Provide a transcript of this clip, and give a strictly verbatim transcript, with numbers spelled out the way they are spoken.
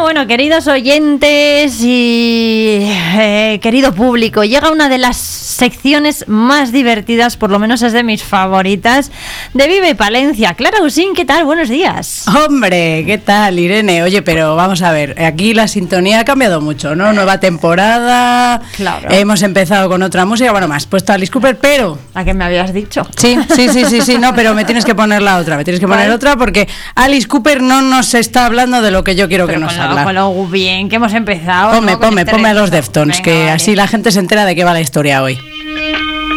bueno, queridos oyentes y eh, querido público, llega una de las secciones más divertidas, por lo menos es de mis favoritas, de Vive Palencia. Clara Usín, ¿qué tal? Buenos días. Hombre, ¿qué tal, Irene? Oye, pero vamos a ver, aquí la sintonía ha cambiado mucho, ¿no? Nueva temporada, claro. Hemos empezado con otra música, bueno, me has puesto a Alice Cooper, pero... ¿A qué me habías dicho? Sí, sí, sí, sí, sí, no, pero me tienes que poner la otra, me tienes que poner ¿Cuál? otra porque Alice Cooper no nos está hablando de lo que yo quiero Pero que nos con lo, habla. con lo bien que hemos empezado. Ponme, ¿no? Con ponme, este ponme a los ritmo. Deftones, Venga, que vale. así la gente se entera de qué va la historia hoy.